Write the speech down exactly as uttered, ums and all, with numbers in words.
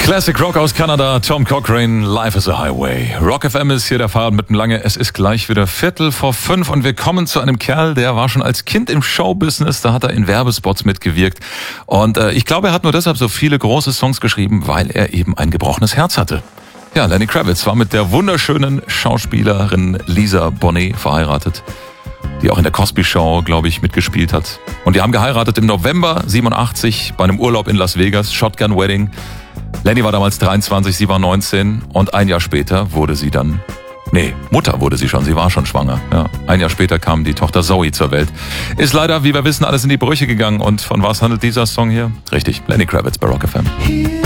Classic Rock aus Kanada, Tom Cochrane, Life is a Highway. Rock F M ist hier der Fahrt mit dem Lange. Es ist gleich wieder Viertel vor fünf und wir kommen zu einem Kerl, der war schon als Kind im Showbusiness, da hat er in Werbespots mitgewirkt. Und äh, ich glaube, er hat nur deshalb so viele große Songs geschrieben, weil er eben ein gebrochenes Herz hatte. Ja, Lenny Kravitz war mit der wunderschönen Schauspielerin Lisa Bonet verheiratet, die auch in der Cosby Show, glaube ich, mitgespielt hat. Und die haben geheiratet im November siebenundachtzig bei einem Urlaub in Las Vegas, Shotgun Wedding. Lenny war damals dreiundzwanzig, sie war neunzehn und ein Jahr später wurde sie dann, nee, Mutter wurde sie schon, sie war schon schwanger. Ja. Ein Jahr später kam die Tochter Zoe zur Welt. Ist leider, wie wir wissen, alles in die Brüche gegangen. Und von was handelt dieser Song hier? Richtig, Lenny Kravitz bei Rock F M.